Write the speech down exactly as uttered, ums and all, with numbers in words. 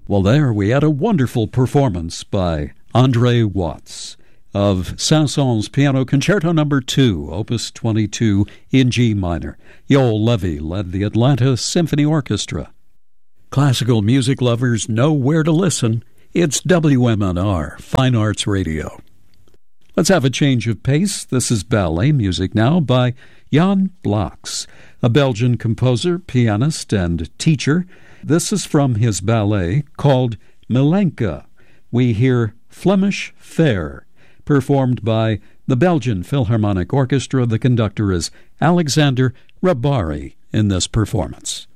Well, there we had a wonderful performance by Andre Watts of Saint-Saëns Piano Concerto Number two, Opus twenty-two in G minor. Yoel Levy led the Atlanta Symphony Orchestra. Classical music lovers know where to listen. It's W M N R, Fine Arts Radio. Let's have a change of pace. This is ballet music now by Jan Blaks, a Belgian composer, pianist, and teacher. This is from his ballet called Milenka. We hear Flemish Fair, performed by the Belgian Philharmonic Orchestra. The conductor is Alexander Rabari in this performance.